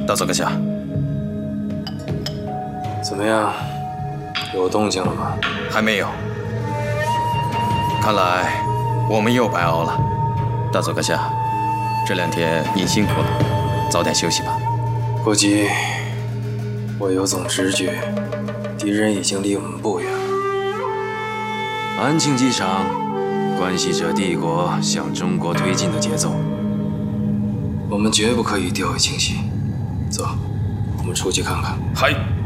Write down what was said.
大佐阁下， 怎么样？有动静了吗？ 还没有。看来我们又白熬了。大佐阁下，这2天您辛苦了，早点休息吧。 不急，我有种直觉，敌人已经离我们不远了。安庆机场关系着帝国向中国推进的节奏，我们绝不可以掉以轻心。走，我们出去看看。 嗨。